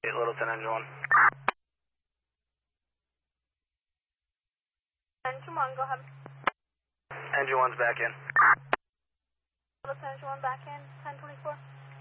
Littleton, engine 1. Engine 1, go ahead. Engine 1's back in. Littleton, engine 1 back in, 1024.